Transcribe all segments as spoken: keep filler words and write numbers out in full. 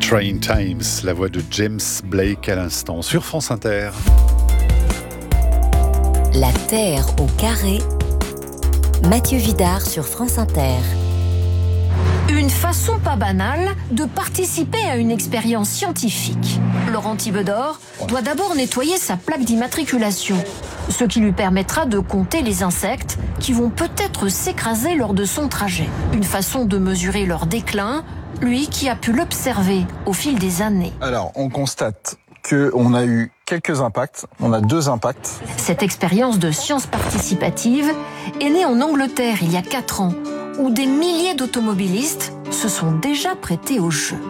Train Times, la voix de James Blake à l'instant sur France Inter. La Terre au carré, Mathieu Vidard sur France Inter. Une façon pas banale de participer à une expérience scientifique. Laurent Thibedor doit d'abord nettoyer sa plaque d'immatriculation, ce qui lui permettra de compter les insectes qui vont peut-être s'écraser lors de son trajet. Une façon de mesurer leur déclin, lui qui a pu l'observer au fil des années. Alors, on constate qu'on a eu quelques impacts, on a deux impacts. Cette expérience de science participative est née en Angleterre il y a quatre ans, où des milliers d'automobilistes se sont déjà prêtés au jeu.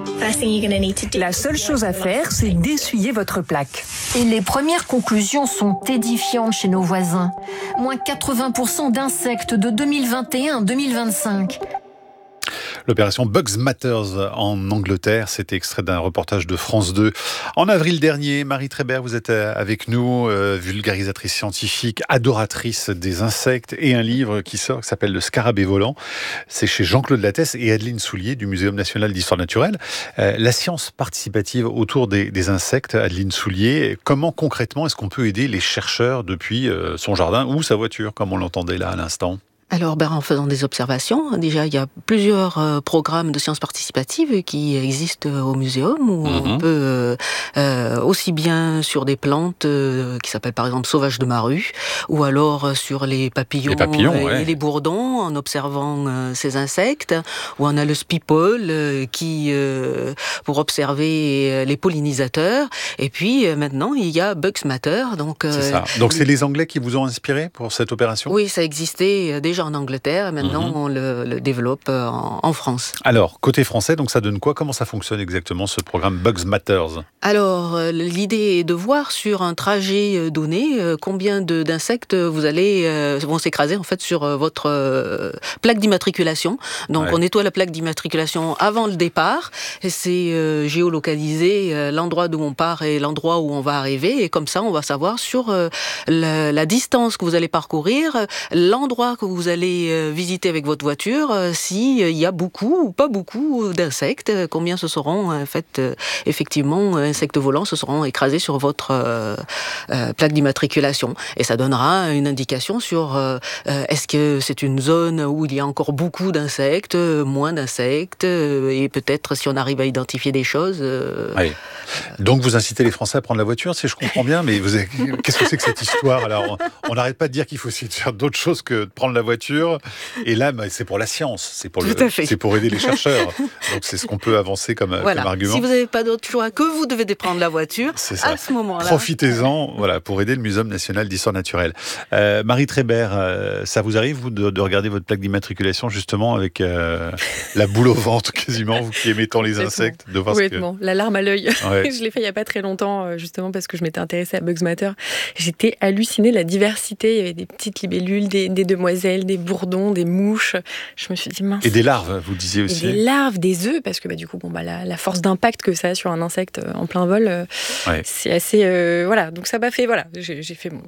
La seule chose à faire, c'est d'essuyer votre plaque. Et les premières conclusions sont édifiantes chez nos voisins. Moins quatre-vingts pour cent d'insectes de deux mille vingt et un à deux mille vingt-cinq. L'opération Bugs Matters en Angleterre, c'était extrait d'un reportage de France deux. En avril dernier, Marie Trébert, vous êtes avec nous, euh, vulgarisatrice scientifique, adoratrice des insectes, et un livre qui sort qui s'appelle Le Scarabée volant. C'est chez Jean-Claude Lattès et Adeline Soulier du Muséum national d'histoire naturelle. Euh, la science participative autour des, des insectes, Adeline Soulier, comment concrètement est-ce qu'on peut aider les chercheurs depuis euh, son jardin ou sa voiture, comme on l'entendait là à l'instant ? Alors, ben, en faisant des observations, déjà, il y a plusieurs euh, programmes de sciences participatives qui existent au muséum, où mmh. on peut euh, euh, aussi bien sur des plantes euh, qui s'appellent par exemple sauvages de ma rue, ou alors sur les papillons, les papillons et, ouais. et les bourdons, en observant euh, ces insectes, ou on a le Speeple euh, qui euh, pour observer les pollinisateurs, et puis euh, maintenant il y a Bugs Matter. Donc, euh, c'est ça. Donc c'est les Anglais qui vous ont inspiré pour cette opération ? Oui, ça existait déjà en Angleterre, et maintenant mmh. on le, le développe en, en France. Alors, côté français, donc ça donne quoi ? Comment ça fonctionne exactement, ce programme Bugs Matters ? Alors, euh, l'idée est de voir sur un trajet donné euh, combien de, d'insectes vous allez euh, vont s'écraser en fait sur euh, votre euh, plaque d'immatriculation. Donc, ouais. on nettoie la plaque d'immatriculation avant le départ. Et c'est euh, géolocalisé euh, l'endroit d'où on part et l'endroit où on va arriver. Et comme ça, on va savoir sur euh, la, la distance que vous allez parcourir, l'endroit que vous allez euh, visiter avec votre voiture, euh, s'il euh, y a beaucoup ou pas beaucoup d'insectes, euh, combien ce seront en fait euh, effectivement euh, insectes volants se seront écrasés sur votre euh, euh, plaque d'immatriculation. Et ça donnera une indication sur euh, euh, est-ce que c'est une zone où il y a encore beaucoup d'insectes, euh, moins d'insectes, euh, et peut-être si on arrive à identifier des choses. Euh, oui. Donc vous incitez les Français à prendre la voiture, si je comprends bien, mais vous avez... qu'est-ce que c'est que cette histoire ? Alors, on n'arrête pas de dire qu'il faut essayer de faire d'autres choses que de prendre la voiture. Et là, c'est pour la science, c'est pour, le... c'est pour aider les chercheurs. Donc c'est ce qu'on peut avancer comme, voilà. comme argument. Si vous n'avez pas d'autre choix que vous devez prendre la voiture, c'est ça. À ce moment-là. Profitez-en, voilà, pour aider le Muséum national d'histoire naturelle. Euh, Marie Trébert, euh, ça vous arrive, vous, de, de regarder votre plaque d'immatriculation, justement, avec euh, la boule au ventre, quasiment, vous qui aimez tant les insectes, de voir oui, ce que... bon, la larme à l'œil. Ouais. Je l'ai fait il n'y a pas très longtemps, justement, parce que je m'étais intéressée à Bugs Matter. J'étais hallucinée de la diversité. Il y avait des petites libellules, des, des demoiselles, des bourdons, des mouches. Je me suis dit, mince. Et des larves, vous disiez aussi. Et des larves, des œufs, parce que bah, du coup, bon, bah, la, la force d'impact que ça a sur un insecte en plein vol, euh, ouais. c'est assez... Euh, voilà, donc ça m'a fait... Voilà, j'ai, j'ai fait mon...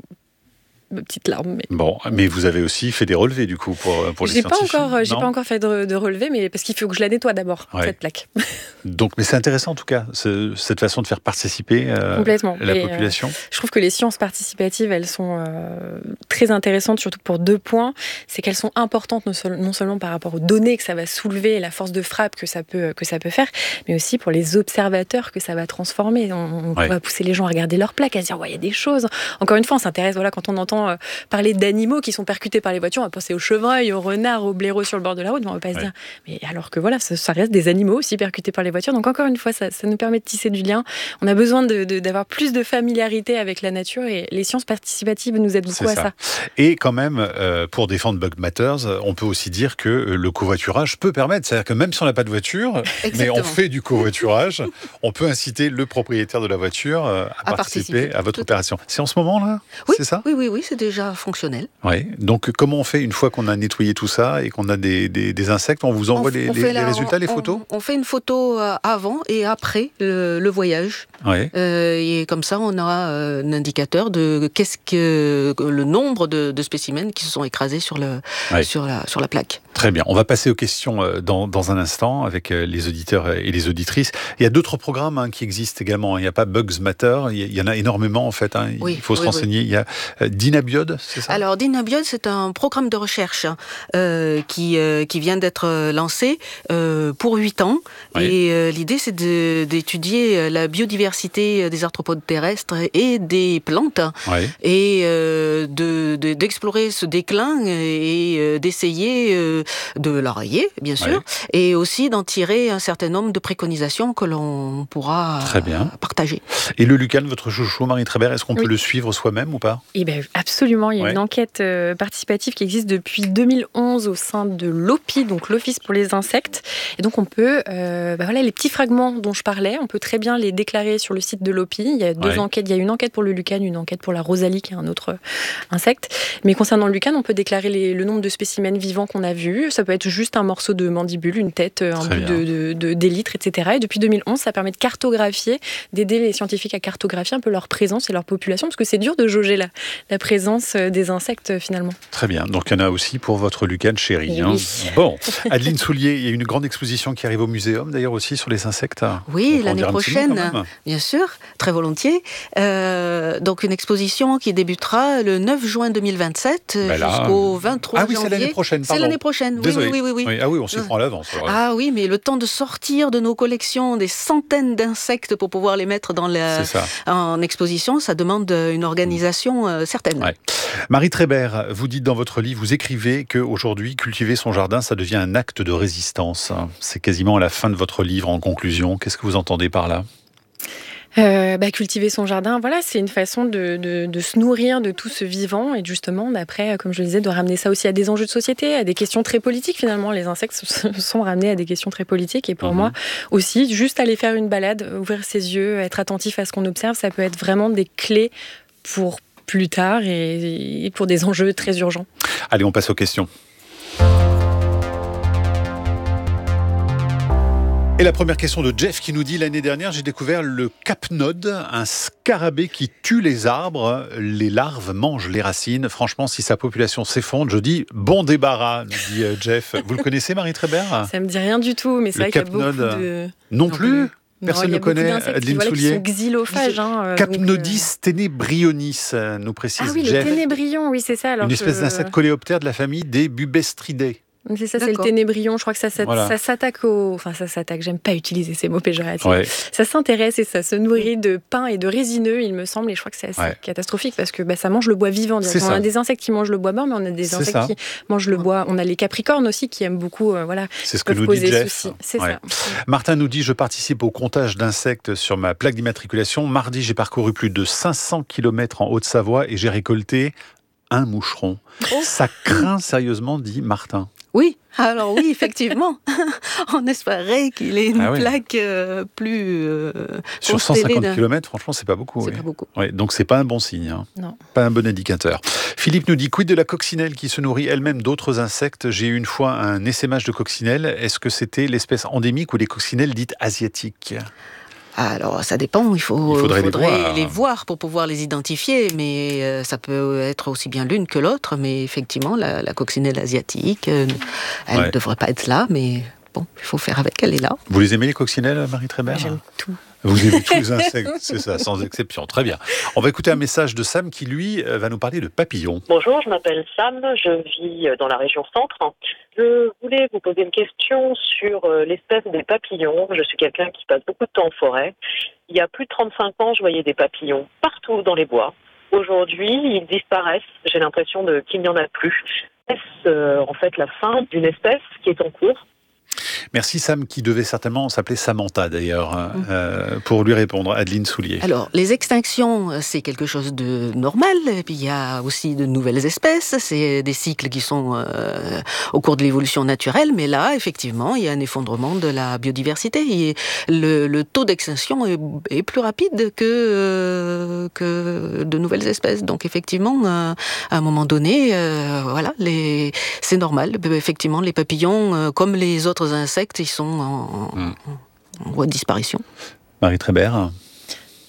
petite larme. Mais... Bon, mais vous avez aussi fait des relevés du coup pour, pour les j'ai scientifiques. Pas encore, j'ai pas encore fait de, de relevés, mais parce qu'il faut que je la nettoie d'abord, ouais. cette plaque. Donc, mais c'est intéressant en tout cas, ce, cette façon de faire participer euh, Complètement. la Et population. Euh, je trouve que les sciences participatives, elles sont euh, très intéressantes, surtout pour deux points. C'est qu'elles sont importantes non, seul, non seulement par rapport aux données que ça va soulever, la force de frappe que ça peut, que ça peut faire, mais aussi pour les observateurs que ça va transformer. On, on ouais. va pousser les gens à regarder leurs plaques, à se dire, ouais, il y a des choses. Encore une fois, on s'intéresse, voilà, quand on entend euh, parler d'animaux qui sont percutés par les voitures, on va penser aux chevreuils, aux renards, aux blaireaux sur le bord de la route, mais on va pas ouais. se dire, mais alors que voilà, ça, ça reste des animaux aussi percutés par les voitures. Donc encore une fois, ça, ça nous permet de tisser du lien. On a besoin de, de, d'avoir plus de familiarité avec la nature et les sciences participatives nous aident beaucoup C'est à ça. ça. Et quand même, euh, pour défendre Bugs Matters, on peut aussi dire que le covoiturage peut permettre, c'est-à-dire que même si on n'a pas de voiture, mais on fait du covoiturage, on peut inciter le propriétaire de la voiture à, à participer, participer à votre Tout opération. C'est en ce moment là, oui, c'est ça ? Oui, oui, oui, c'est déjà fonctionnel. Oui. Donc comment on fait une fois qu'on a nettoyé tout ça et qu'on a des, des, des insectes, on vous envoie on, les, on les, la, les résultats, on, les photos ? on, on fait une photo avant et après le, le voyage. Ouais. Euh, et comme ça, on aura euh, un indicateur de qu'est-ce que le nombre de, de spécimens qui se sont écrasés sur, le, ouais. sur, la, sur la plaque. Très bien. On va passer aux questions dans, dans un instant avec les auditeurs et les auditrices. Il y a d'autres programmes hein, qui existent également. Il n'y a pas Bugs Matter. Il y en a énormément en fait. Hein. Oui, il faut se oui, renseigner. Oui. Il y a Dynabiode, c'est ça ? Alors Dynabiode, c'est un programme de recherche euh, qui, euh, qui vient d'être lancé euh, pour huit ans. Oui. Et euh, l'idée, c'est de, d'étudier la biodiversité des arthropodes terrestres et des plantes. Oui. Et euh, de, de, d'explorer ce déclin et euh, d'essayer euh, de l'enrayer, bien sûr, oui. et aussi d'en tirer un certain nombre de préconisations que l'on pourra Très bien. partager. Et le Lucan, votre chouchou, Marie Trébert, est-ce qu'on oui. peut le suivre soi-même ou pas ? Eh bien, absolument. Il y a ouais. une enquête euh, participative qui existe depuis deux mille onze au sein de l'O P I, donc l'Office pour les insectes. Et donc, on peut, euh, bah voilà, les petits fragments dont je parlais, on peut très bien les déclarer sur le site de l'O P I. Il y a deux ouais. enquêtes. Il y a une enquête pour le Lucan, une enquête pour la rosalie, qui est un autre insecte. Mais concernant le Lucan, on peut déclarer les, le nombre de spécimens vivants qu'on a vus. Ça peut être juste un morceau de mandibule, une tête, un très bout de, de, de, d'élytre, et cetera. Et depuis deux mille onze, ça permet de cartographier, d'aider les scientifiques à cartographier un peu leur présence et leur population, parce que c'est dur de jauger la, la présence des insectes finalement. Très bien, donc il y en a aussi pour votre Lucan chéri. Oui. Hein. Bon, Adeline Soulier, il y a une grande exposition qui arrive au Muséum d'ailleurs aussi sur les insectes. Oui, l'année prochaine, bien sûr, très volontiers. Euh, donc une exposition qui débutera le neuf juin deux mille vingt-sept ben là, jusqu'au vingt-trois janvier. Ah oui, c'est l'année prochaine, pardon. C'est l'année prochaine, oui, oui, oui, oui, oui. oui. Ah oui, on s'y prend à l'avance. Alors. Ah oui, mais le temps de sortir de nos collections des centaines d'insectes pour pouvoir les mettre dans la, en exposition, ça demande une organisation euh, certaine. Ouais. Marie Trébert, vous dites dans votre livre, vous écrivez qu'aujourd'hui, cultiver son jardin, ça devient un acte de résistance. C'est quasiment à la fin de votre livre, en conclusion. Qu'est-ce que vous entendez par là ? Euh, bah, cultiver son jardin, voilà, c'est une façon de, de, de se nourrir de tout ce vivant et justement, d'après, comme je le disais, de ramener ça aussi à des enjeux de société, à des questions très politiques finalement. Les insectes sont ramenés à des questions très politiques et pour mmh. moi aussi, juste aller faire une balade, ouvrir ses yeux, être attentif à ce qu'on observe, ça peut être vraiment des clés pour plus tard et, et pour des enjeux très urgents. Allez, on passe aux questions. Et la première question de Jeff qui nous dit « L'année dernière, j'ai découvert le capnode, un scarabée qui tue les arbres. Les larves mangent les racines. Franchement, si sa population s'effondre, je dis bon débarras, nous dit Jeff. » Vous le connaissez, Marie Trébert ? Ça me dit rien du tout, mais c'est le vrai qu'il y a beaucoup de... Non plus ? Personne ne connaît Adeline Soulier. Qui sont xylophages. Hein, Capnodis donc, euh... ténébrionis, nous précise Jeff. Ah oui, Jeff. le ténébrion, oui, c'est ça. Alors Une espèce que... d'insecte coléoptère de la famille des Bubestridae. C'est ça, D'accord. c'est le ténébrion. Je crois que ça, ça, voilà. ça s'attaque au... Enfin, ça s'attaque, j'aime pas utiliser ces mots péjoratifs. Ouais. Ça s'intéresse et ça se nourrit de pain et de résineux, il me semble. Et je crois que c'est assez ouais. catastrophique parce que bah, ça mange le bois vivant. On a des insectes qui mangent le bois mort, mais on a des c'est insectes ça. qui mangent le bois. On a les capricornes aussi qui aiment beaucoup... Euh, voilà, c'est ce que nous dit Jeff. Soucis. C'est ouais. ça. Martin nous dit « Je participe au comptage d'insectes sur ma plaque d'immatriculation. Mardi, j'ai parcouru plus de cinq cents kilomètres en Haute-Savoie et j'ai récolté un moucheron. Oh. Ça craint sérieusement, dit Martin. » Oui, alors oui, effectivement. On espérait qu'il ait une ah oui. plaque euh, plus euh, sur cent cinquante kilomètres, franchement, c'est pas beaucoup. C'est oui. pas beaucoup. Oui, donc c'est pas un bon signe. Hein. Non. Pas un bon indicateur. Philippe nous dit quid de la coccinelle qui se nourrit elle-même d'autres insectes. J'ai eu une fois un essaimage de coccinelle. Est-ce que c'était l'espèce endémique ou les coccinelles dites asiatiques ? Alors, ça dépend, il, faut, il faudrait, faudrait les, voir. les voir pour pouvoir les identifier, mais euh, ça peut être aussi bien l'une que l'autre, mais effectivement, la, la coccinelle asiatique, euh, elle ne ouais. devrait pas être là, mais bon, il faut faire avec, elle est là. Vous les aimez, les coccinelles, Marie Trébert ? J'aime tout. Vous aimez tous les insectes, c'est ça, sans exception. Très bien. On va écouter un message de Sam qui, lui, va nous parler de papillons. Bonjour, je m'appelle Sam, je vis dans la région centre. Je voulais vous poser une question sur l'espèce des papillons. Je suis quelqu'un qui passe beaucoup de temps en forêt. Il y a plus de trente-cinq ans, je voyais des papillons partout dans les bois. Aujourd'hui, ils disparaissent. J'ai l'impression de, qu'il n'y en a plus. Est-ce euh, en fait la fin d'une espèce qui est en cours ? Merci Sam, qui devait certainement s'appeler Samantha d'ailleurs, mmh. euh, pour lui répondre. Adeline Soulier. Alors, les extinctions, c'est quelque chose de normal, et puis il y a aussi de nouvelles espèces, c'est des cycles qui sont euh, au cours de l'évolution naturelle, mais là, effectivement, il y a un effondrement de la biodiversité, et le, le taux d'extinction est, est plus rapide que, euh, que de nouvelles espèces, donc effectivement, euh, à un moment donné, euh, voilà, les, c'est normal, effectivement, les papillons, euh, comme les autres insectes, ils sont en, mmh. en voie de disparition. Marie Trébert.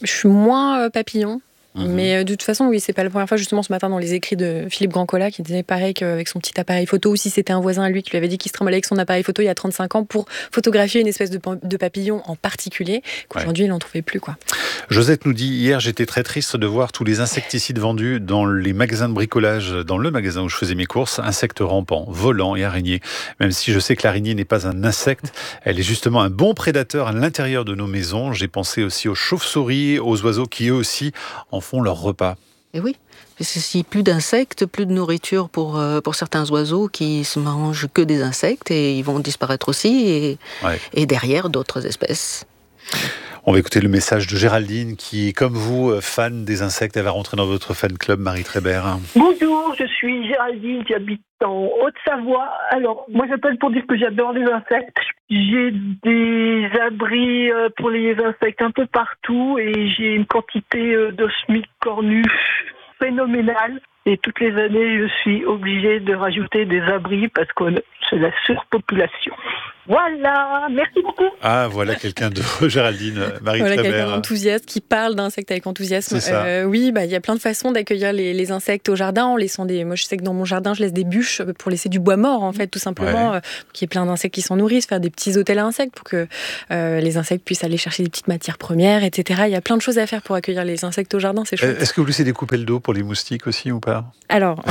Je suis moins euh, papillon. Mmh. Mais euh, de toute façon, oui, c'est pas la première fois. Justement, ce matin, dans les écrits de Philippe Grandcola, qui disait pareil qu'avec son petit appareil photo, ou si c'était un voisin à lui qui lui avait dit qu'il se trimballait avec son appareil photo il y a trente-cinq ans pour photographier une espèce de, de papillon en particulier, qu'aujourd'hui, ouais. il n'en trouvait plus, quoi. Josette nous dit, hier, j'étais très triste de voir tous les insecticides vendus dans les magasins de bricolage, dans le magasin où je faisais mes courses, insectes rampants, volants et araignées. Même si je sais que l'araignée n'est pas un insecte, elle est justement un bon prédateur à l'intérieur de nos maisons. J'ai pensé aussi aux chauves-souris, aux oiseaux qui, eux aussi, en font leur repas. Et oui, parce que si plus d'insectes, plus de nourriture pour, euh, pour certains oiseaux qui se mangent que des insectes et ils vont disparaître aussi, et, ouais. et derrière d'autres espèces. On va écouter le message de Géraldine qui, comme vous, fan des insectes, elle va rentrer dans votre fan club, Marie Trébert. Bonjour, je suis Géraldine, j'habite en Haute-Savoie. Alors, moi j'appelle pour dire que j'adore les insectes. J'ai des abris pour les insectes un peu partout et j'ai une quantité d'osmies cornues phénoménale. Et toutes les années, je suis obligée de rajouter des abris parce que c'est la surpopulation. Voilà, merci beaucoup. Ah, voilà quelqu'un de Géraldine, Marie Voilà Trébert. quelqu'un d'enthousiaste qui parle d'insectes avec enthousiasme. Euh, oui, bah il y a plein de façons d'accueillir les, les insectes au jardin en laissant des. Moi, je sais que dans mon jardin, je laisse des bûches pour laisser du bois mort, en fait, tout simplement, ouais. euh, qu'il y ait plein d'insectes qui s'en nourrissent, faire des petits hôtels à insectes pour que euh, les insectes puissent aller chercher des petites matières premières, et cetera. Il y a plein de choses à faire pour accueillir les insectes au jardin, c'est chouette. Est-ce que vous laissez découper le dos pour les moustiques aussi ou pas ? Alors,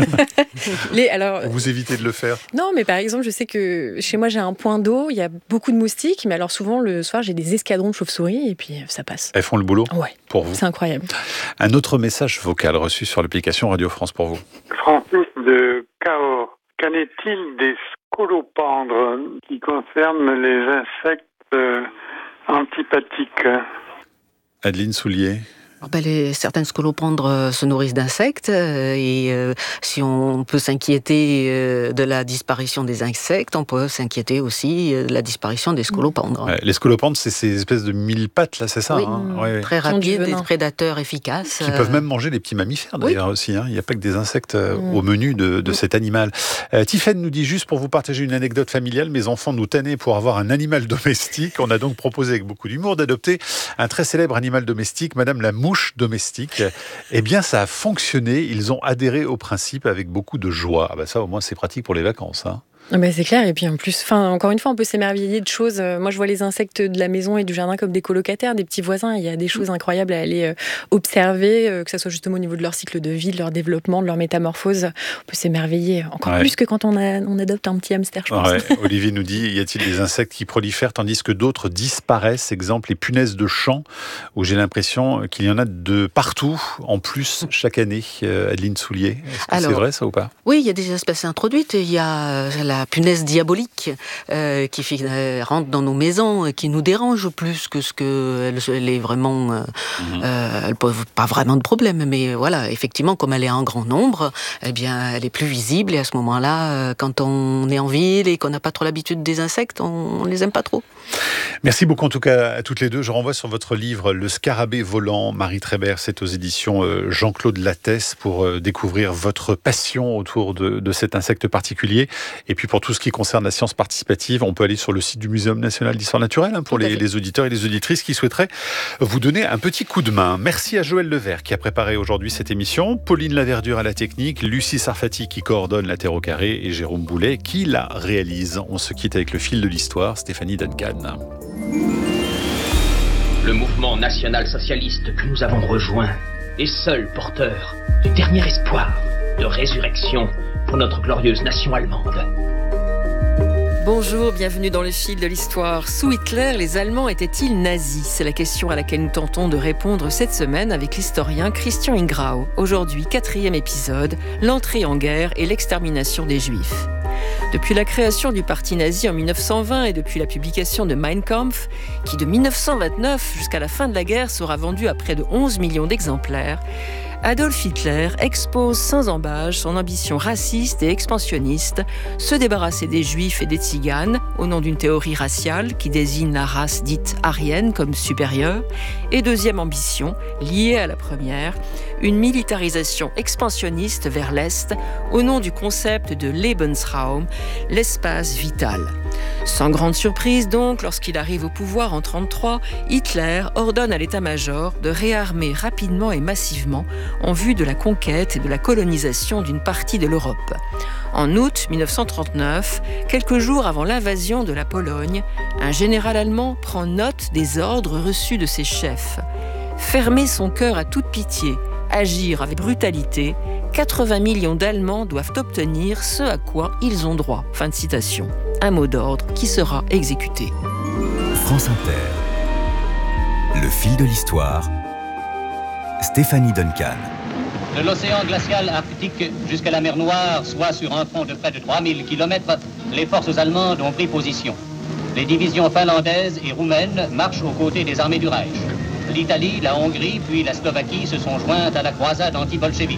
les, alors, vous évitez de le faire ? Non, mais par exemple, je sais que chez moi j'ai un point d'eau, il y a beaucoup de moustiques, mais alors souvent le soir j'ai des escadrons de chauves-souris et puis ça passe. Elles font le boulot ? Ouais. Pour vous ? C'est incroyable. Un autre message vocal reçu sur l'application Radio France pour vous. Francis de Cahors. Qu'en est-il des scolopendres qui concernent les insectes euh, antipathiques ? Adeline Soulier. Ben les, certaines scolopendres euh, se nourrissent d'insectes euh, et euh, si on peut s'inquiéter euh, de la disparition des insectes, on peut s'inquiéter aussi euh, de la disparition des scolopendres. Ouais, les scolopendres, c'est ces espèces de mille pattes, là, c'est ça ? Oui, hein ouais, très rapides, des prédateurs efficaces. Qui euh... peuvent même manger les petits mammifères d'ailleurs oui. aussi. Hein. Il n'y a pas que des insectes euh, mmh. au menu de, de mmh. cet animal. Euh, Tiffaine nous dit juste pour vous partager une anecdote familiale, mes enfants nous tenaient pour avoir un animal domestique. On a donc proposé avec beaucoup d'humour d'adopter un très célèbre animal domestique, Madame la mouche domestique. Eh bien, ça a fonctionné. Ils ont adhéré au principe avec beaucoup de joie. Ah bah ça, au moins, c'est pratique pour les vacances. Hein. Ah bah c'est clair, et puis en plus, enfin, encore une fois, on peut s'émerveiller de choses. Moi, je vois les insectes de la maison et du jardin comme des colocataires, des petits voisins. Il y a des choses incroyables à aller observer, que ce soit justement au niveau de leur cycle de vie, de leur développement, de leur métamorphose. On peut s'émerveiller encore ouais. plus que quand on, a, on adopte un petit hamster, je pense. Ouais. Olivier nous dit, y a-t-il des insectes qui prolifèrent tandis que d'autres disparaissent ? Exemple, les punaises de champ, où j'ai l'impression qu'il y en a de partout, en plus, chaque année. Euh, Adeline Soulier, est-ce que Alors, c'est vrai ça ou pas ? Oui, il y a des espèces introduites. Il y a la la punaise diabolique euh, qui euh, rentre dans nos maisons et qui nous dérange plus que ce qu'elle elle est vraiment... Euh, mmh. euh, elle pose pas vraiment de problème, mais voilà, effectivement, comme elle est en grand nombre, eh bien, elle est plus visible et à ce moment-là, euh, quand on est en ville et qu'on n'a pas trop l'habitude des insectes, on, on les aime pas trop. Merci beaucoup en tout cas à toutes les deux. Je renvoie sur votre livre Le Scarabée volant, Marie Trébert, c'est aux éditions Jean-Claude Lattès pour découvrir votre passion autour de, de cet insecte particulier. Et puis pour tout ce qui concerne la science participative, on peut aller sur le site du Muséum national d'histoire naturelle hein, pour les, les auditeurs et les auditrices qui souhaiteraient vous donner un petit coup de main. Merci à Joël Levert qui a préparé aujourd'hui cette émission, Pauline Laverdure à la technique, Lucie Sarfati qui coordonne la Terre au carré et Jérôme Boulet qui la réalise. On se quitte avec le fil de l'histoire, Stéphanie Duncan. Le mouvement national-socialiste que nous avons rejoint est seul porteur du dernier espoir de résurrection pour notre glorieuse nation allemande. Bonjour, bienvenue dans le fil de l'histoire. Sous Hitler, les Allemands étaient-ils nazis ? C'est la question à laquelle nous tentons de répondre cette semaine avec l'historien Christian Ingrao. Aujourd'hui, quatrième épisode, l'entrée en guerre et l'extermination des Juifs. Depuis la création du parti nazi en mille neuf cent vingt et depuis la publication de Mein Kampf, qui de mille neuf cent vingt-neuf jusqu'à la fin de la guerre sera vendu à près de onze millions d'exemplaires, Adolf Hitler expose sans embâche son ambition raciste et expansionniste, se débarrasser des Juifs et des Tziganes au nom d'une théorie raciale qui désigne la race dite aryenne comme supérieure, et deuxième ambition, liée à la première, une militarisation expansionniste vers l'Est au nom du concept de Lebensraum, l'espace vital. Sans grande surprise donc, lorsqu'il arrive au pouvoir en trente-trois, Hitler ordonne à l'état-major de réarmer rapidement et massivement en vue de la conquête et de la colonisation d'une partie de l'Europe. En août dix-neuf cent trente-neuf, quelques jours avant l'invasion de la Pologne, un général allemand prend note des ordres reçus de ses chefs. Fermer son cœur à toute pitié, agir avec brutalité, quatre-vingts millions d'Allemands doivent obtenir ce à quoi ils ont droit. Fin de citation. Un mot d'ordre qui sera exécuté. France Inter. Le fil de l'histoire. Stéphanie Duncan. De l'océan glacial arctique jusqu'à la mer Noire, soit sur un front de près de trois mille kilomètres, les forces allemandes ont pris position. Les divisions finlandaises et roumaines marchent aux côtés des armées du Reich. L'Italie, la Hongrie, puis la Slovaquie se sont jointes à la croisade anti-bolchevique.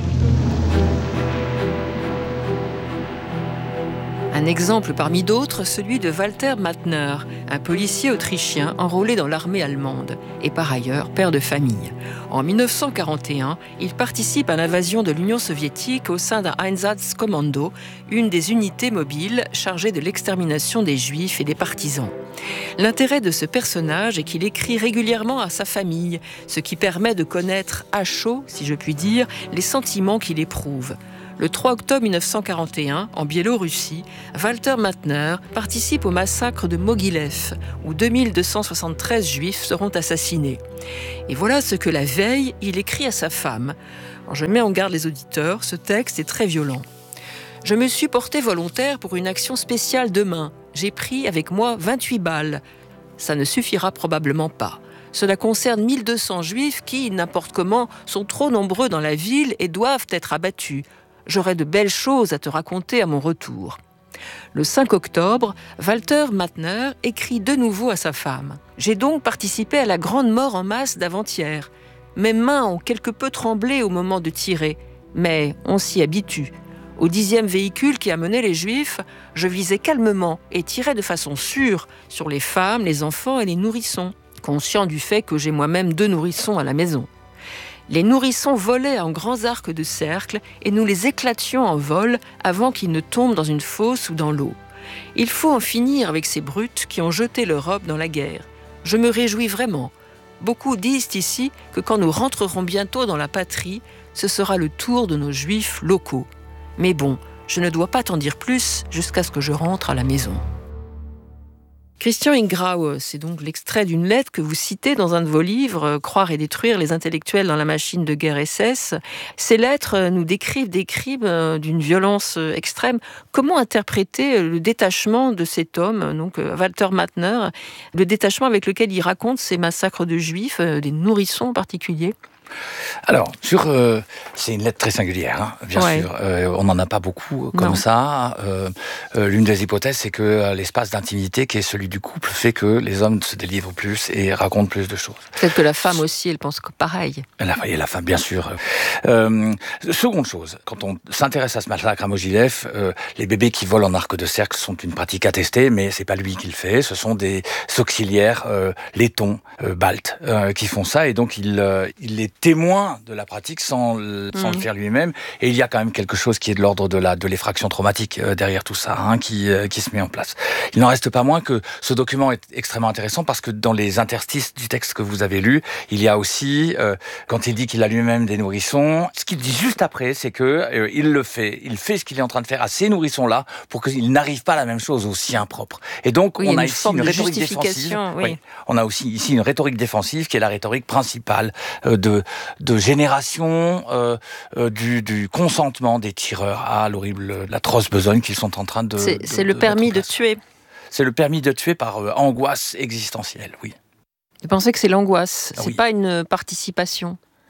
Un exemple parmi d'autres, celui de Walter Mattner, un policier autrichien enrôlé dans l'armée allemande et par ailleurs père de famille. En dix-neuf cent quarante et un, il participe à l'invasion de l'Union soviétique au sein d'un Einsatzkommando, une des unités mobiles chargées de l'extermination des Juifs et des partisans. L'intérêt de ce personnage est qu'il écrit régulièrement à sa famille, ce qui permet de connaître à chaud, si je puis dire, les sentiments qu'il éprouve. Le trois octobre dix-neuf cent quarante et un, en Biélorussie, Walter Mattner participe au massacre de Mogilev, où deux mille deux cent soixante-treize juifs seront assassinés. Et voilà ce que la veille, il écrit à sa femme. Alors, je mets en garde les auditeurs, ce texte est très violent. « Je me suis porté volontaire pour une action spéciale demain. J'ai pris avec moi vingt-huit balles. Ça ne suffira probablement pas. Cela concerne mille deux cents juifs qui, n'importe comment, sont trop nombreux dans la ville et doivent être abattus. J'aurai de belles choses à te raconter à mon retour. » Le cinq octobre, Walter Mattner écrit de nouveau à sa femme. « J'ai donc participé à la grande mort en masse d'avant-hier. Mes mains ont quelque peu tremblé au moment de tirer, mais on s'y habitue. Au dixième véhicule qui amenait les Juifs, je visais calmement et tirais de façon sûre sur les femmes, les enfants et les nourrissons, conscient du fait que j'ai moi-même deux nourrissons à la maison. Les nourrissons volaient en grands arcs de cercle et nous les éclations en vol avant qu'ils ne tombent dans une fosse ou dans l'eau. Il faut en finir avec ces brutes qui ont jeté l'Europe dans la guerre. Je me réjouis vraiment. Beaucoup disent ici que quand nous rentrerons bientôt dans la patrie, ce sera le tour de nos Juifs locaux. Mais bon, je ne dois pas t'en dire plus jusqu'à ce que je rentre à la maison. » Christian Ingrao, c'est donc l'extrait d'une lettre que vous citez dans un de vos livres, « Croire et détruire les intellectuels dans la machine de guerre S S ». Ces lettres nous décrivent des crimes d'une violence extrême. Comment interpréter le détachement de cet homme, donc Walter Mattner, le détachement avec lequel il raconte ces massacres de Juifs, des nourrissons en particulier ? Alors, sur, euh, c'est une lettre très singulière, hein, bien ouais. sûr. Euh, on n'en a pas beaucoup comme non. ça. Euh, euh, l'une des hypothèses, c'est que euh, l'espace d'intimité qui est celui du couple fait que les hommes se délivrent plus et racontent plus de choses. Peut-être que la femme aussi, elle pense que pareil. La, et la femme, bien sûr. Euh, seconde chose, quand on s'intéresse à ce massacre à Mogilev, euh, les bébés qui volent en arc de cercle sont une pratique attestée, mais c'est pas lui qui le fait. Ce sont des auxiliaires euh, lettons, euh, baltes, euh, qui font ça, et donc il, euh, il est témoin de la pratique sans, le, sans mmh. le faire lui-même. Et il y a quand même quelque chose qui est de l'ordre de, la, de l'effraction traumatique euh, derrière tout ça, hein, qui, euh, qui se met en place. Il n'en reste pas moins que ce document est extrêmement intéressant parce que dans les interstices du texte que vous avez lu, il y a aussi, euh, quand il dit qu'il a lui-même des nourrissons, ce qu'il dit juste après, c'est que euh, il le fait. Il fait ce qu'il est en train de faire à ces nourrissons-là pour qu'ils n'arrivent pas à la même chose aux siens propres. Et donc, oui, on a une ici une rhétorique défensive. Oui. Oui. On a aussi ici une rhétorique défensive qui est la rhétorique principale euh, de de génération euh, euh, du, du consentement des tireurs à l'horrible, l'atroce besogne qu'ils sont en train de... C'est, de, c'est le de permis de tuer. C'est le permis de tuer par euh, angoisse existentielle, oui. Vous pensez que c'est l'angoisse, ah, c'est oui. pas une participation?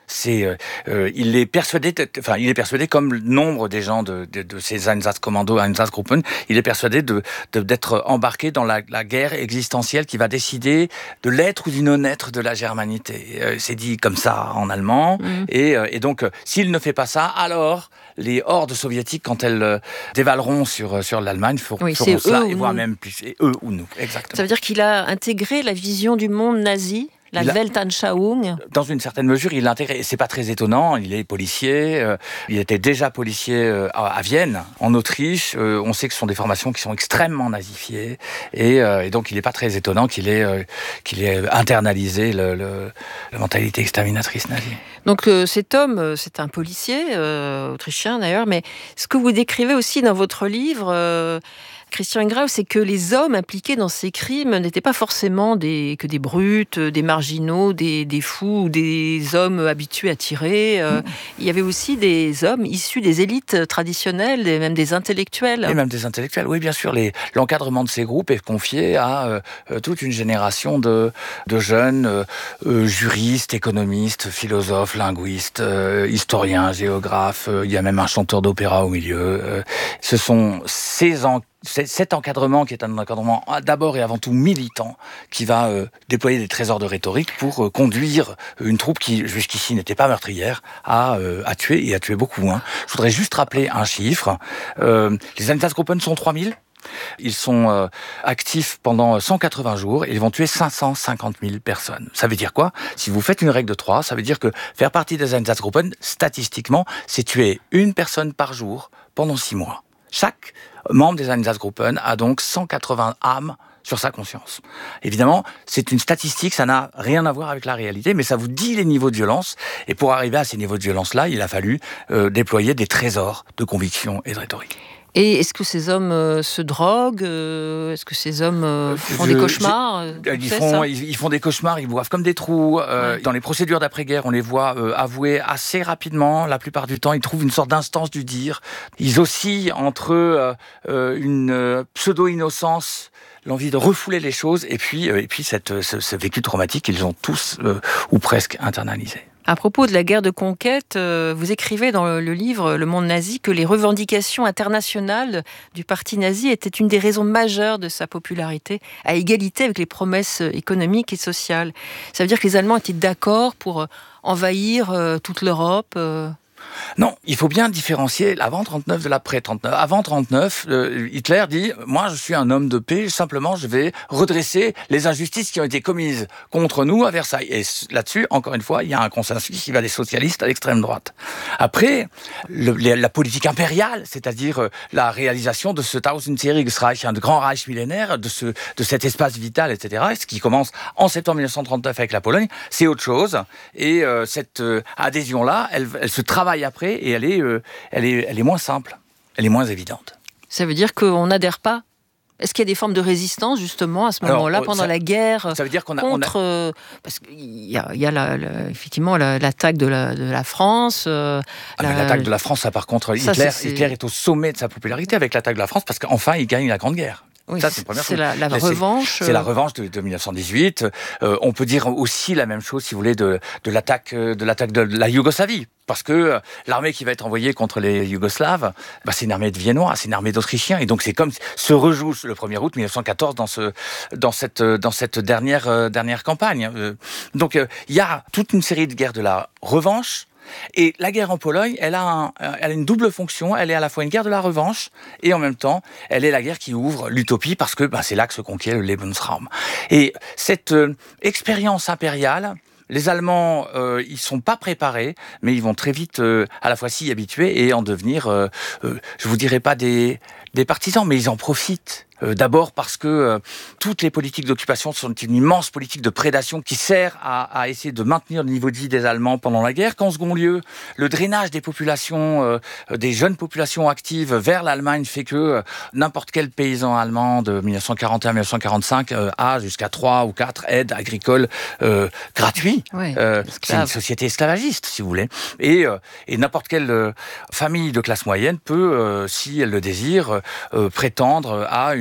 C'est, euh, il est persuadé, enfin, il est persuadé, comme nombre des gens de, de, de ces Einsatzkommando, Einsatzgruppen, il est persuadé de, de, d'être embarqué dans la, la guerre existentielle qui va décider de l'être ou du non-être de la germanité. Euh, c'est dit comme ça en allemand. Mmh. Et, euh, et donc, euh, s'il ne fait pas ça, alors les hordes soviétiques, quand elles euh, dévaleront sur, sur l'Allemagne, feront, oui, feront cela, et nous. voire même plus, et eux ou nous. Exactement. Ça veut dire qu'il a intégré la vision du monde nazi, la Il a, Weltanschauung. Dans une certaine mesure, il l'a intégré. Et c'est pas très étonnant. Il est policier. Euh, il était déjà policier euh, à, à Vienne, en Autriche. Euh, on sait que ce sont des formations qui sont extrêmement nazifiées. Et, euh, et donc, il n'est pas très étonnant qu'il ait, euh, qu'il ait internalisé le, le, la mentalité exterminatrice nazie. Donc, euh, cet homme, c'est un policier, euh, autrichien d'ailleurs. Mais ce que vous décrivez aussi dans votre livre... Euh, Christian Ingrao, c'est que les hommes impliqués dans ces crimes n'étaient pas forcément des, que des brutes, des marginaux, des, des fous ou des hommes habitués à tirer. Euh, mmh. Il y avait aussi des hommes issus des élites traditionnelles et même des intellectuels. Et même des intellectuels, oui, bien sûr. Les, l'encadrement de ces groupes est confié à euh, toute une génération de, de jeunes euh, euh, juristes, économistes, philosophes, linguistes, euh, historiens, géographes. Euh, il y a même un chanteur d'opéra au milieu. Euh, ce sont ces encadrements C'est cet encadrement qui est un encadrement d'abord et avant tout militant, qui va euh, déployer des trésors de rhétorique pour euh, conduire une troupe qui jusqu'ici n'était pas meurtrière à, euh, à tuer, et à tuer beaucoup. Hein. Je voudrais juste rappeler un chiffre. Euh, les Einsatzgruppen sont trois mille. Ils sont euh, actifs pendant cent quatre-vingts jours et ils vont tuer cinq cent cinquante mille personnes. Ça veut dire quoi ? Si vous faites une règle de trois, ça veut dire que faire partie des Einsatzgruppen, statistiquement, c'est tuer une personne par jour pendant six mois. Chaque membre des Einsatzgruppen a donc cent quatre-vingts âmes sur sa conscience. Évidemment, c'est une statistique, ça n'a rien à voir avec la réalité, mais ça vous dit les niveaux de violence. Et pour arriver à ces niveaux de violence-là, il a fallu euh, déployer des trésors de conviction et de rhétorique. Et est-ce que ces hommes euh, se droguent euh, Est-ce que ces hommes euh, font Je, des cauchemars euh, ils, font, ils, ils font des cauchemars, ils boivent comme des trous. Euh, ouais. Dans les procédures d'après-guerre, on les voit euh, avouer assez rapidement. La plupart du temps, ils trouvent une sorte d'instance du dire. Ils oscillent entre euh, euh, une euh, pseudo-innocence, l'envie de refouler les choses, et puis, euh, et puis cette, ce, ce vécu traumatique qu'ils ont tous, euh, ou presque, internalisé. À propos de la guerre de conquête, euh, vous écrivez dans le, le livre Le Monde nazi que les revendications internationales du parti nazi étaient une des raisons majeures de sa popularité, à égalité avec les promesses économiques et sociales. Ça veut dire que les Allemands étaient d'accord pour euh, envahir euh, toute l'Europe euh... Non, il faut bien différencier l'avant trente-neuf de l'après trente-neuf. Avant trente-neuf, euh, Hitler dit « Moi, je suis un homme de paix, simplement, je vais redresser les injustices qui ont été commises contre nous à Versailles. » Et là-dessus, encore une fois, il y a un consensus qui va des socialistes à l'extrême droite. Après, le, la politique impériale, c'est-à-dire la réalisation de ce Tausendjähriges Reich, un grand Reich millénaire, de, ce, de cet espace vital, et cetera, ce qui commence en septembre mille neuf cent trente-neuf avec la Pologne, c'est autre chose. Et euh, cette euh, adhésion-là, elle, elle se travaille après, et elle est, euh, elle, est, elle est moins simple, elle est moins évidente. Ça veut dire qu'on n'adhère pas ? Est-ce qu'il y a des formes de résistance, justement, à ce moment-là, Alors, pendant ça, la guerre ça veut dire qu'on a, contre... On a... Parce qu'il y a, il y a la, la, effectivement la, l'attaque de la, de la France... Euh, ah, la... mais l'attaque de la France, ça, par contre, ça, Hitler, c'est... Hitler est au sommet de sa popularité avec l'attaque de la France, parce qu'enfin, il gagne la Grande Guerre. Oui, ça, c'est, c'est la, la revanche. C'est, c'est la revanche de, de mille neuf cent dix-huit. Euh, on peut dire aussi la même chose, si vous voulez, de, de l'attaque, de l'attaque de la Yougoslavie. Parce que l'armée qui va être envoyée contre les Yougoslaves, bah, c'est une armée de Viennois, c'est une armée d'Autrichiens. Et donc, c'est comme se rejoue le premier août mille neuf cent quatorze dans, ce, dans, cette, dans cette dernière, euh, dernière campagne. Euh, donc, il euh, y a toute une série de guerres de la revanche. Et la guerre en Pologne, elle a, un, elle a une double fonction. Elle est à la fois une guerre de la revanche et en même temps, elle est la guerre qui ouvre l'utopie parce que bah, c'est là que se conquiert le Lebensraum. Et cette euh, expérience impériale, les Allemands, euh, ils sont pas préparés, mais ils vont très vite euh, à la fois s'y habituer et en devenir, euh, euh, je vous dirais pas des, des partisans, mais ils en profitent. Euh, d'abord parce que euh, toutes les politiques d'occupation sont une immense politique de prédation qui sert à, à essayer de maintenir le niveau de vie des Allemands pendant la guerre. Qu'en second lieu, le drainage des populations, euh, des jeunes populations actives vers l'Allemagne fait que euh, n'importe quel paysan allemand de mille neuf cent quarante et un à mille neuf cent quarante-cinq euh, a jusqu'à trois ou quatre aides agricoles euh, gratuites. Oui, euh, c'est une société esclavagiste, si vous voulez. Et, euh, et n'importe quelle euh, famille de classe moyenne peut, euh, si elle le désire, euh, prétendre à une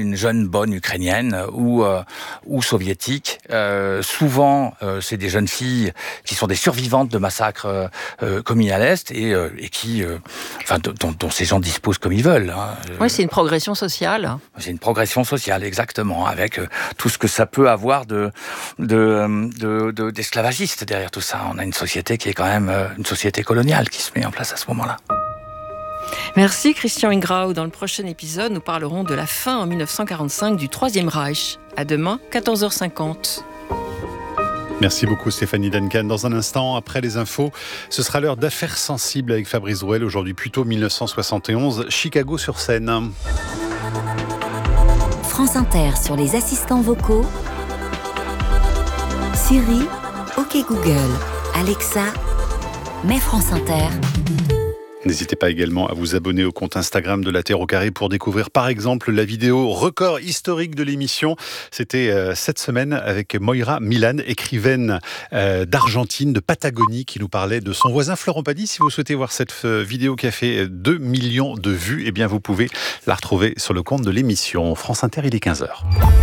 une jeune bonne ukrainienne ou, euh, ou soviétique. Euh, souvent, euh, c'est des jeunes filles qui sont des survivantes de massacres euh, commis à l'Est et, euh, et qui, euh, enfin, dont, dont ces gens disposent comme ils veulent. Hein. Oui, c'est une progression sociale. C'est une progression sociale, exactement, avec euh, tout ce que ça peut avoir de, de, de, de, d'esclavagiste derrière tout ça. On a une société qui est quand même euh, une société coloniale qui se met en place à ce moment-là. Merci Christian Ingrao. Dans le prochain épisode, nous parlerons de la fin en dix-neuf cent quarante-cinq du Troisième Reich. À demain, quatorze heures cinquante. Merci beaucoup Stéphanie Duncan. Dans un instant, après les infos, ce sera l'heure d'affaires sensibles avec Fabrice Drouel. Aujourd'hui, plutôt dix-neuf cent soixante et onze, Chicago sur scène. France Inter sur les assistants vocaux. Siri, OK Google, Alexa, mets France Inter. N'hésitez pas également à vous abonner au compte Instagram de La Terre au Carré pour découvrir par exemple la vidéo record historique de l'émission. C'était euh, cette semaine avec Moira Milan, écrivaine euh, d'Argentine, de Patagonie, qui nous parlait de son voisin Florent Pagny. Si vous souhaitez voir cette euh, vidéo qui a fait deux millions de vues, eh bien vous pouvez la retrouver sur le compte de l'émission. France Inter, il est quinze heures.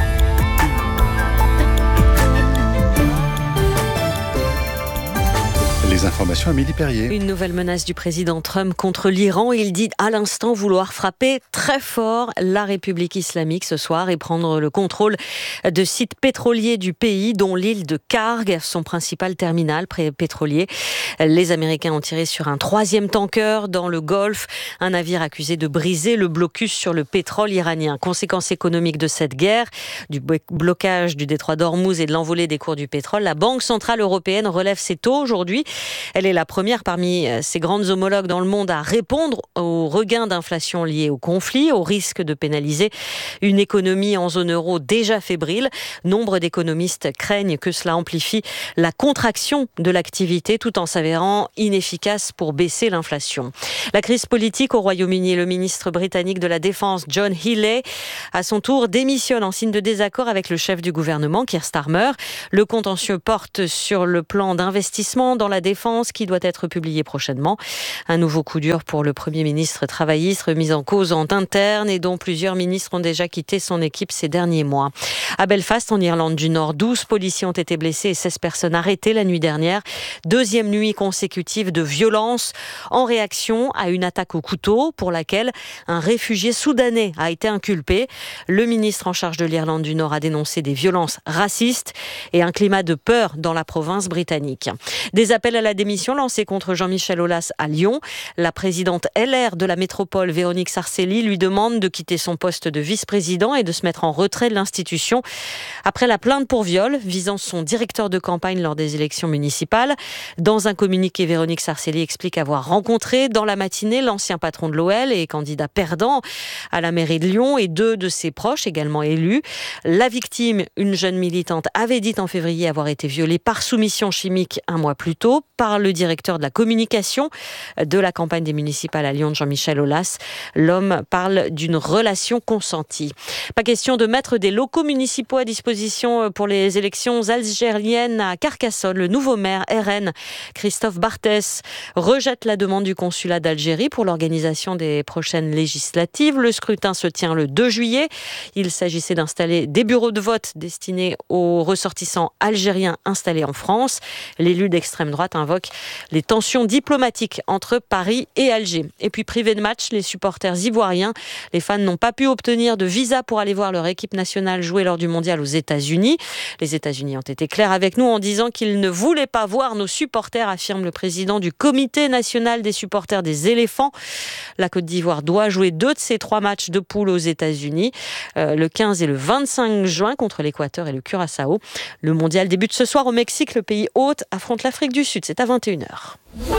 Les informations, Amélie Perrier. Une nouvelle menace du président Trump contre l'Iran. Il dit à l'instant vouloir frapper très fort la République islamique ce soir et prendre le contrôle de sites pétroliers du pays, dont l'île de Karg, son principal terminal pétrolier. Les Américains ont tiré sur un troisième tanker dans le Golfe, un navire accusé de briser le blocus sur le pétrole iranien. Conséquence économique de cette guerre, du blocage du détroit d'Ormuz et de l'envolée des cours du pétrole, la Banque centrale européenne relève ses taux aujourd'hui. Elle est la première parmi ses grandes homologues dans le monde à répondre au regain d'inflation lié au conflit, au risque de pénaliser une économie en zone euro déjà fébrile. Nombre d'économistes craignent que cela amplifie la contraction de l'activité tout en s'avérant inefficace pour baisser l'inflation. La crise politique au Royaume-Uni, le ministre britannique de la Défense, John Healey, à son tour démissionne en signe de désaccord avec le chef du gouvernement, Keir Starmer. Le contentieux porte sur le plan d'investissement dans la défense qui doit être publié prochainement. Un nouveau coup dur pour le Premier ministre travailliste remis en cause en interne et dont plusieurs ministres ont déjà quitté son équipe ces derniers mois. À Belfast, en Irlande du Nord, douze policiers ont été blessés et seize personnes arrêtées la nuit dernière. Deuxième nuit consécutive de violence en réaction à une attaque au couteau pour laquelle un réfugié soudanais a été inculpé. Le ministre en charge de l'Irlande du Nord a dénoncé des violences racistes et un climat de peur dans la province britannique. Des appels à la démission lancée contre Jean-Michel Aulas à Lyon. La présidente L R de la métropole, Véronique Sarcelli, lui demande de quitter son poste de vice-président et de se mettre en retrait de l'institution après la plainte pour viol visant son directeur de campagne lors des élections municipales. Dans un communiqué, Véronique Sarcelli explique avoir rencontré dans la matinée l'ancien patron de l'O L et candidat perdant à la mairie de Lyon et deux de ses proches également élus. La victime, une jeune militante, avait dit en février avoir été violée par soumission chimique un mois plus tôt par le directeur de la communication de la campagne des municipales à Lyon, Jean-Michel Aulas. L'homme parle d'une relation consentie. Pas question de mettre des locaux municipaux à disposition pour les élections algériennes à Carcassonne. Le nouveau maire R N, Christophe Barthès, rejette la demande du consulat d'Algérie pour l'organisation des prochaines législatives. Le scrutin se tient le deux juillet. Il s'agissait d'installer des bureaux de vote destinés aux ressortissants algériens installés en France. L'élu d'extrême droite invoque les tensions diplomatiques entre Paris et Alger. Et puis privé de match, les supporters ivoiriens, les fans n'ont pas pu obtenir de visa pour aller voir leur équipe nationale jouer lors du mondial aux États-Unis. Les États-Unis ont été clairs avec nous en disant qu'ils ne voulaient pas voir nos supporters, affirme le président du comité national des supporters des éléphants. La Côte d'Ivoire doit jouer deux de ses trois matchs de poule aux États-Unis, euh, le quinze et le vingt-cinq juin contre l'Équateur et le Curaçao. Le mondial débute ce soir au Mexique. Le pays hôte affronte l'Afrique du Sud. C'est à vingt et une heures.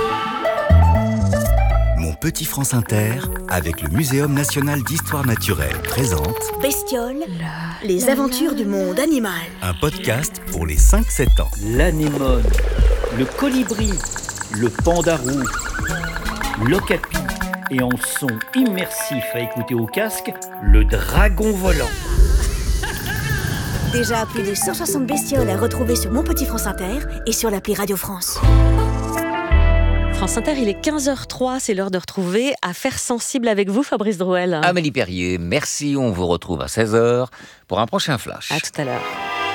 Mon petit France Inter, avec le Muséum national d'histoire naturelle, présente Bestioles, les aventures du monde animal. Un podcast pour les cinq sept ans. L'anémone, le colibri, le pandarou, l'okapi et en son immersif à écouter au casque, le dragon volant. Déjà plus de cent soixante bestioles à retrouver sur Mon Petit France Inter et sur l'appli Radio France. France Inter, il est quinze heures trois, c'est l'heure de retrouver Affaires sensibles avec vous, Fabrice Drouel. Amélie Perrier, merci, on vous retrouve à seize heures pour un prochain flash. À tout à l'heure.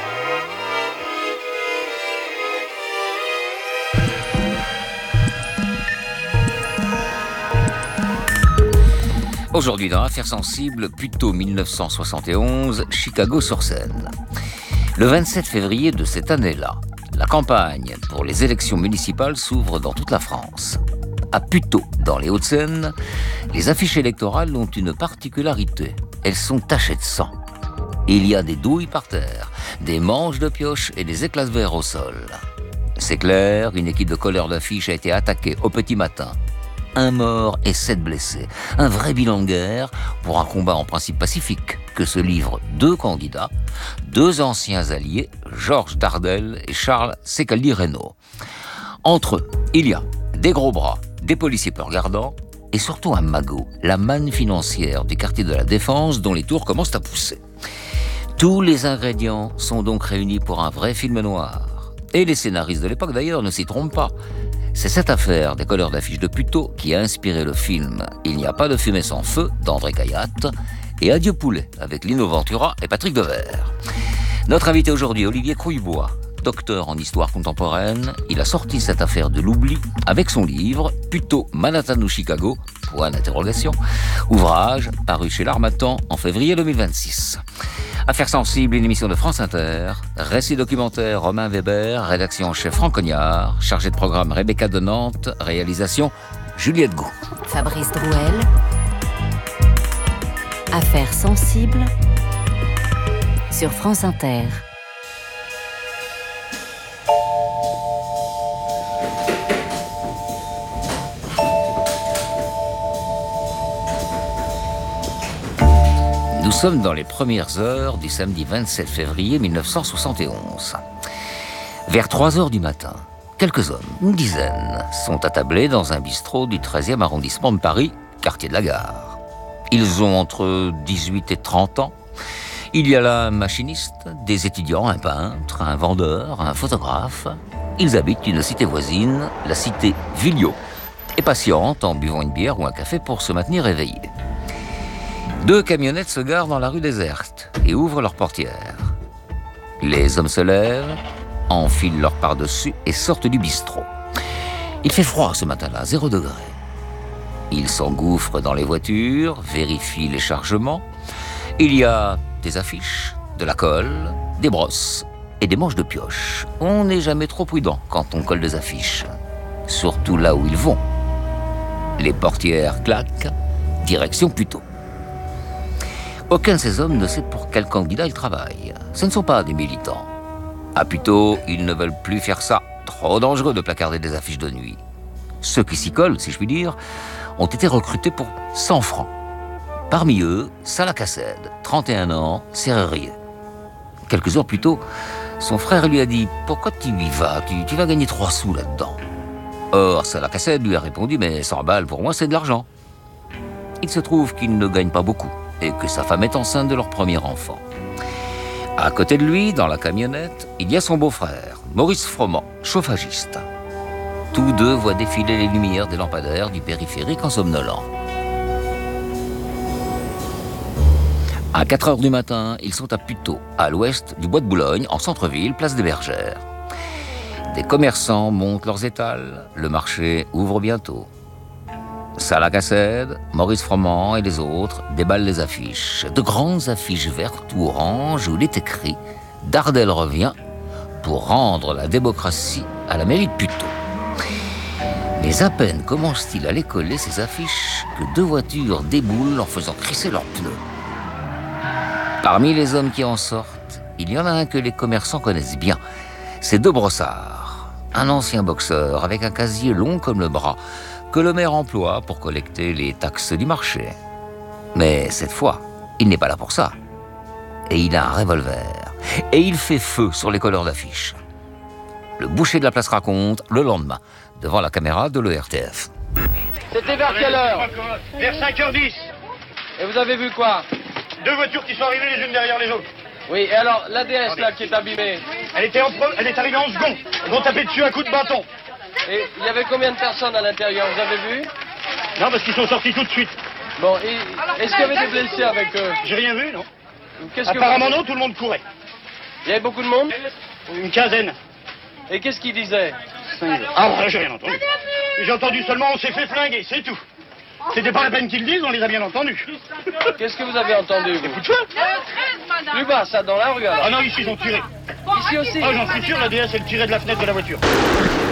Aujourd'hui dans Affaires sensibles, plutôt mille neuf cent soixante et onze, Chicago-sur-Seine. Le vingt-sept février de cette année-là, la campagne pour les élections municipales s'ouvre dans toute la France. À Puteaux, dans les Hauts-de-Seine, les affiches électorales ont une particularité. Elles sont tachées de sang. Il y a des douilles par terre, des manches de pioche et des éclats de verre au sol. C'est clair, une équipe de colleurs d'affiches a été attaquée au petit matin. Un mort et sept blessés. Un vrai bilan de guerre pour un combat en principe pacifique que se livrent deux candidats, deux anciens alliés, Georges Dardel et Charles Secaldi-Reynaud. Entre eux, il y a des gros bras, des policiers peu regardants et surtout un magot, la manne financière du quartier de la Défense dont les tours commencent à pousser. Tous les ingrédients sont donc réunis pour un vrai film noir. Et les scénaristes de l'époque d'ailleurs ne s'y trompent pas. C'est cette affaire des colleurs d'affiches de Puteaux qui a inspiré le film « Il n'y a pas de fumée sans feu » d'André Cayatte et « Adieu poulet » avec Lino Ventura et Patrick Devers. Notre invité aujourd'hui, Olivier Crouillebois, docteur en histoire contemporaine, il a sorti cette affaire de l'oubli avec son livre « Puteaux, Manhattan ou Chicago ?» point d'interrogation, ouvrage paru chez l'Harmattan en février deux mille vingt-six. Affaires sensibles, une émission de France Inter, récit documentaire Romain Weber, rédaction en chef Franck Cognard, chargé de programme Rebecca de Nantes, réalisation Juliette Gou. Fabrice Drouel, Affaires sensibles sur France Inter. Nous sommes dans les premières heures du samedi vingt-sept février mille neuf cent soixante et onze. Vers trois heures du matin, quelques hommes, une dizaine, sont attablés dans un bistrot du treizième arrondissement de Paris, quartier de la Gare. Ils ont entre dix-huit et trente ans. Il y a là un machiniste, des étudiants, un peintre, un vendeur, un photographe. Ils habitent une cité voisine, la cité Villot, et patientent en buvant une bière ou un café pour se maintenir éveillés. Deux camionnettes se garent dans la rue déserte et ouvrent leurs portières. Les hommes se lèvent, enfilent leur pardessus et sortent du bistrot. Il fait froid ce matin-là, zéro degré. Ils s'engouffrent dans les voitures, vérifient les chargements. Il y a des affiches, de la colle, des brosses et des manches de pioche. On n'est jamais trop prudent quand on colle des affiches, surtout là où ils vont. Les portières claquent, direction Puteaux. Aucun de ces hommes ne sait pour quel candidat ils travaillent. Ce ne sont pas des militants. À Puteaux, ils ne veulent plus faire ça. Trop dangereux de placarder des affiches de nuit. Ceux qui s'y collent, si je puis dire, ont été recrutés pour cent francs. Parmi eux, Salah Cassed, trente et un ans, serrurier. Quelques heures plus tôt, son frère lui a dit « Pourquoi tu y vas? tu, tu vas gagner trois sous là-dedans. » Or, Salah Cassed lui a répondu « Mais cent balles, pour moi, c'est de l'argent. » Il se trouve qu'il ne gagne pas beaucoup et que sa femme est enceinte de leur premier enfant. À côté de lui, dans la camionnette, il y a son beau-frère, Maurice Froment, chauffagiste. Tous deux voient défiler les lumières des lampadaires du périphérique en somnolant. À quatre heures du matin, ils sont à Puteaux, à l'ouest du Bois de Boulogne, en centre-ville, place des Bergères. Des commerçants montent leurs étals, le marché ouvre bientôt. Salah Cassed, Maurice Froment et les autres déballent les affiches. De grandes affiches vertes ou oranges où il est écrit « Dardel revient pour rendre la démocratie à la mairie de Puteaux ». Mais à peine commencent-ils à les coller, ces affiches, que deux voitures déboulent en faisant crisser leurs pneus. Parmi les hommes qui en sortent, il y en a un que les commerçants connaissent bien. C'est De Brossard, un ancien boxeur avec un casier long comme le bras, que le maire emploie pour collecter les taxes du marché. Mais cette fois, il n'est pas là pour ça. Et il a un revolver. Et il fait feu sur les colleurs d'affiches. Le boucher de la place raconte, le lendemain, devant la caméra de l'E R T F. C'était vers quelle heure? Vers cinq heures dix. Et vous avez vu quoi? Deux voitures qui sont arrivées les unes derrière les autres. Oui, et alors, la D S là qui est abîmée? Elle était en pre... elle est arrivée en seconde. Ils ont tapé dessus un coup de bâton. Et il y avait combien de personnes à l'intérieur, vous avez vu? Non, parce qu'ils sont sortis tout de suite. Bon, et est-ce qu'il y avait des blessés avec eux? J'ai rien vu, non. Qu'est-ce que Apparemment vous... non, tout le monde courait. Il y avait beaucoup de monde? Une quinzaine. Et qu'est-ce qu'ils disaient? Ah, bah, j'ai rien entendu. J'ai entendu seulement on s'est fait flinguer, c'est tout. C'était pas la peine qu'ils le disent, on les a bien entendus. Qu'est-ce que vous avez entendu, vous? Des coups de feu. Plus bas, ça, dans la rue, alors? Ah non, ici ils ont tiré. Ici aussi? Ah, j'en suis sûr, la D S elle tirait de la fenêtre de la voiture.